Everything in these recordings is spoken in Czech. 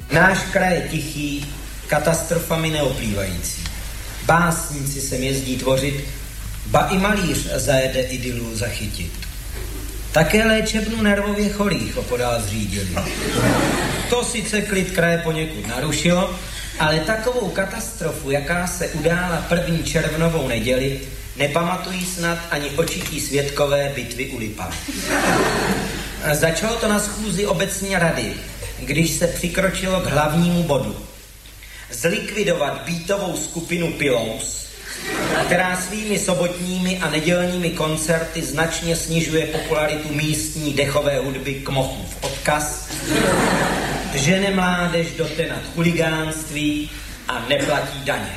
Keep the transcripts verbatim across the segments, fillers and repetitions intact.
Náš kraj je tichý, katastrofami neoplývající. Básníci sem jezdí tvořit, ba i malíř zajede idylu zachytit. Také léčebnu nervově chorých opodál zřídili. To sice klid kraje poněkud narušilo, ale takovou katastrofu, jaká se udála první červnovou neděli, nepamatují snad ani očití svědkové bitvy u Lipa. Začalo to na schůzi obecní rady, když se přikročilo k hlavnímu bodu. Zlikvidovat býtovou skupinu Pilous, která svými sobotními a nedělními koncerty značně snižuje popularitu místní dechové hudby Kmochův odkaz, žene mládež do tenat chuligánství a neplatí daně.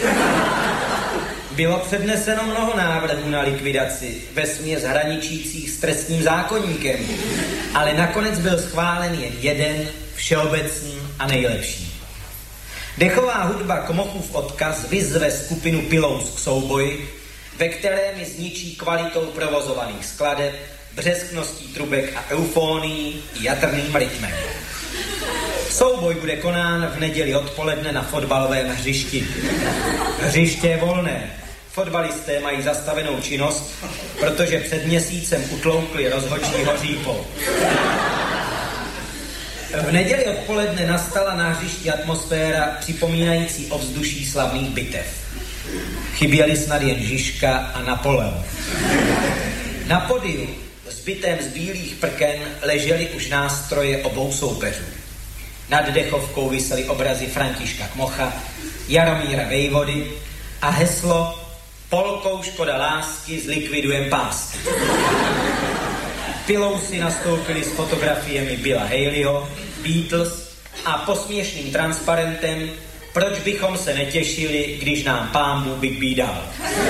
Bylo předneseno mnoho návrhů na likvidaci, vesměs hraničících s trestním zákoníkem, ale nakonec byl schválen jen jeden, všeobecný a nejlepší. Dechová hudba Kmochův odkaz vyzve skupinu Pilous k souboji, ve kterém ji zničí kvalitou provozovaných skladeb, břeskností trubek a eufonií i jatrným rytmem. Souboj bude konán v neděli odpoledne na fotbalovém hřišti. Hřiště je volné. Fotbalisté mají zastavenou činnost, protože před měsícem utloukli rozhodčího řípou. V neděli odpoledne nastala na hřišti atmosféra připomínající ovzduší slavných bitev. Chyběli snad jen Žižka a Napoleon. Na podiu, zbytém z bílých prken, ležely už nástroje obou soupeřů. Nad dechovkou visely obrazy Františka Kmocha, Jaromíra Vejvody a heslo Polkou škoda lásky, zlikvidujem pásky. Pilousy nastoupili s fotografiemi Billa Haleyho, Beatles a posměšným transparentem Proč bychom se netěšili, když nám Pán Bůh Big B dal.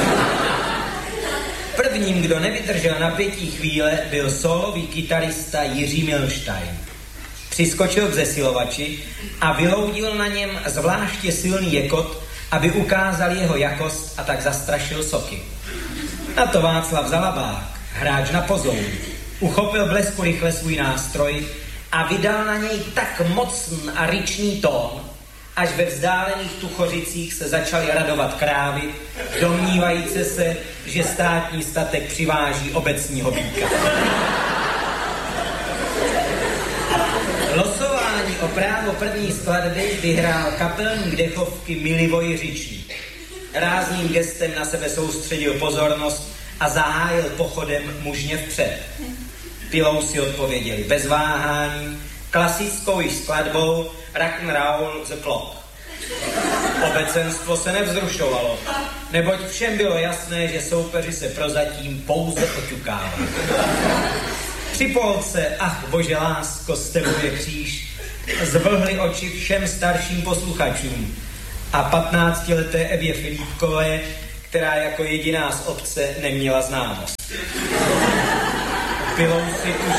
Prvním, kdo nevydržel napětí chvíle, byl sólový kytarista Jiří Milstein. Přiskočil k zesilovači a vyloudil na něm zvláště silný jekot, aby ukázal jeho jakost a tak zastrašil soky. Na to Václav Zalabák, hráč na pozoun, uchopil blesku rychle svůj nástroj a vydal na něj tak mocný a ryčný tón, až ve vzdálených Tuchořicích se začaly radovat krávy, domnívající se, že státní statek přiváží obecního býka. Losování o právo první skladby vyhrál kapelník dechovky Milivoj Řičník. Rázným gestem na sebe soustředil pozornost a zahájil pochodem mužně vpřed. Pilousy odpověděli bez váhání, klasickou již skladbou Rock'n'Roll the Clock. Obecenstvo se nevzrušovalo, neboť všem bylo jasné, že soupeři se prozatím pouze oťukávají. Při polce Ach bože lásko, s tebou je kříž zvlhly oči všem starším posluchačům a patnáctileté Evě Filipkové, která jako jediná z obce neměla známost. Pilousy tuš...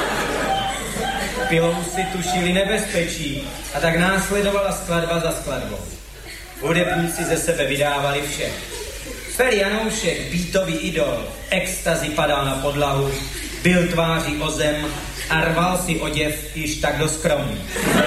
Pilousy tušili nebezpečí a tak následovala skladba za skladbou. Hudebníci ze sebe vydávali vše. Feri Janoušek, beatový idol, extazi padal na podlahu, byl tváří o zem a rval si oděv již tak dost skromný.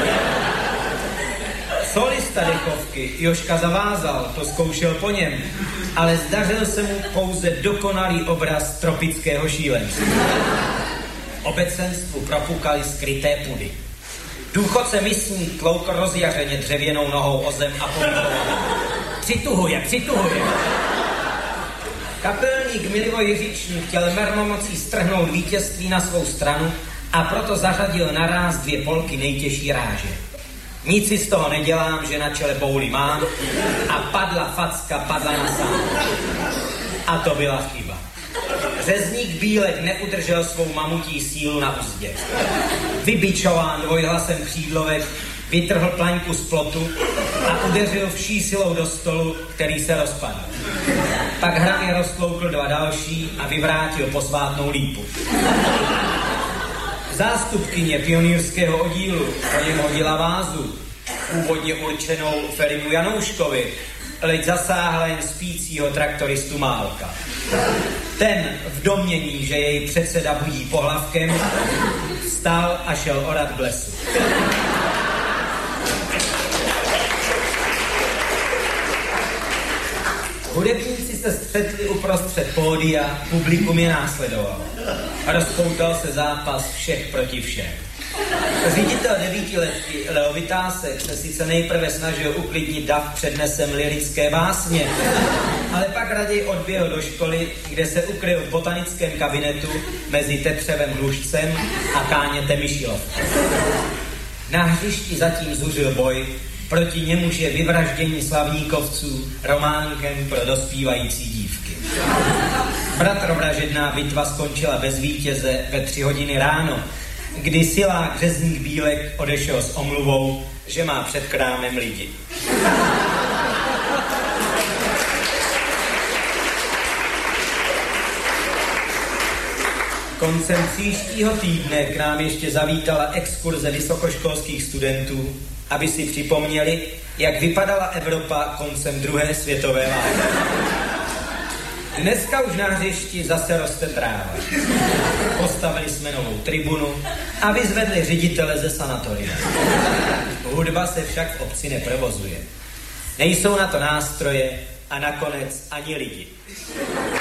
Solista dechovky Jožka Zavázal to zkoušel po něm, ale zdařil se mu pouze dokonalý obraz tropického šílenství. Obecenstvu propukaly skryté pudy. Důchodce misník tloukl rozjařeně dřevěnou nohou o zem a pomlouval. Přituhuje, přituhuje. Kapelník Milivoj Jiříčník chtěl mermomocí strhnout vítězství na svou stranu a proto zařadil naráz dvě polky nejtěžší ráže. Nic si z toho nedělám, že na čele bouli mám a padla facka, padla na sám. A to byla chyba. Řezník Bílek neudržel svou mamutí sílu na uzdě. Vybičován dvojhlasem křídlovek vytrhl plaňku z plotu a udeřil vší silou do stolu, který se rozpadl. Pak hravě rozkloukl dva další a vyvrátil posvátnou lípu. Zástupkyně pionýrského oddílu po něm hodila vázu, původně určenou Ferimu Janouškovi, leč zasáhla jen spícího traktoristu Málka. Ten v domnění, že jej předseda budí pohlavkem, vstal a šel orat k lesu. Hudebníci se střetli uprostřed pódia, publikum je následovalo. Rozpoutal se zápas všech proti všem. Ředitel devítiletý Leo Vytásek se sice nejprve snažil uklidnit dav přednesem lyrické básně, ale pak raději odběhl do školy, kde se ukryl v botanickém kabinetu mezi Tetřevem Hlušcem a Kánětem Myšilovkem. Na hřišti zatím zuřil boj, proti němuž je vyvraždění slavníkovců románkem pro dospívající dívky. Bratrovražedná bitva skončila bez vítěze ve tři hodiny ráno, kdy silák řezník Bílek odešel s omluvou, že má před krámem lidi. Koncem příštího týdne k nám ještě zavítala exkurze vysokoškolských studentů, aby si připomněli, jak vypadala Evropa koncem druhé světové války. Dneska už na hřišti zase roste tráva. Postavili jsme novou tribunu a vyzvedli ředitele ze sanatoria. Hudba se však v obci neprovozuje. Nejsou na to nástroje a nakonec ani lidi.